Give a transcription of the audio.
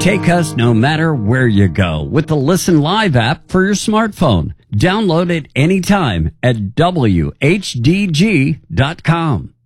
Take us no matter where you go with the Listen Live app for your smartphone. Download it anytime at WHDG.com.